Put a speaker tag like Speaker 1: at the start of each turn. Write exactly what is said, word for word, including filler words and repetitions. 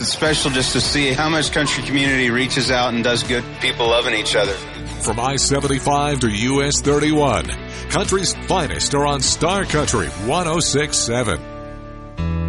Speaker 1: It's special just to see how much country community reaches out and does good, people loving each other.
Speaker 2: From I seventy-five to U S thirty-one, country's finest are on Star Country one oh six point seven.